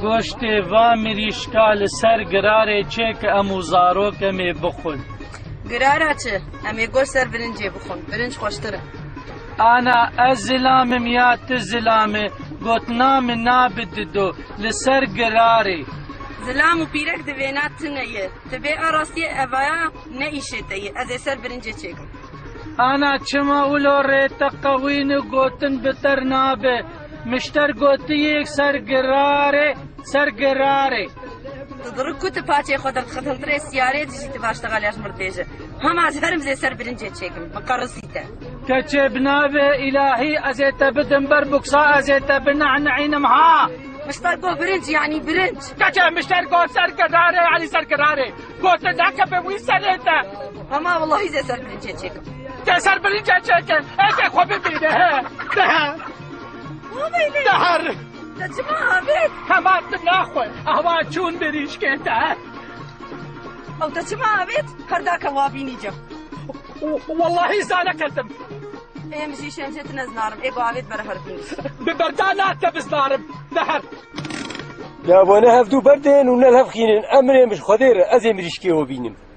گۆشتێ وا مریشکا لەسەر گرارێ چێ کە ئەموو زارۆکەمێ بخۆن. گرارە چ؟ ئەمێ گۆشت سەر برنجێ بخۆن، برنج خۆشترە. ئانا ئەس زلامم یا تو زلامێ گوتنامە نابددۆ لەسەر گرارێ. زلام و پیرەک دەوێنات تنەیە، دەبێ ئاڕاستیە ئەڤایە نەئیشێتەیە، ئەزێ سەر برنجێ چێکم. ئانا چما ولۆ ڕێتە قەوینە گوتن بتەر نابێ، مشتەر گوتیەک سەر گرارێ سەر گرارێ. تضرب كنت باتشي خدرت خدمت رئيس سيارات جيت باشتغل ياش مرتجه هم ازهرم زي سر برنجه تشيكم مقرصيته كتشبنا إلهي أزيت بدن بربكسا أزيت بنعنعين معها مشتركو برنج يعني برنج كتشب مشتركو سر كراري يعني سر كراري قلت ذاك بوي سريته اما والله زي سر برنجه تشيكم سر برنجه تشيكم ايش خبي بيده ده دهر تسمعها بيت كمان تناخوي أهوا چون بريش كنتا او تسمعها بيت كرداك وابيني جو والله زانا كذب ايه مشي شمشت نزنارم ايه قاعد برهر بنيس ببردانات بزنارم دهر لا وانا هفدو بردين ونا الهفخينين امري مش خدير ازي مريشكي وبينم